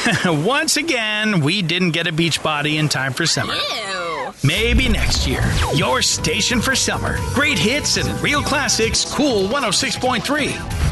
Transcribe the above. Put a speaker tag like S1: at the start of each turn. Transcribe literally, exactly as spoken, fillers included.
S1: Once again, we didn't get a beach body in time for summer.
S2: Ew.
S1: Maybe next year. Your station for summer. Great hits and real classics, Cool one oh six point three.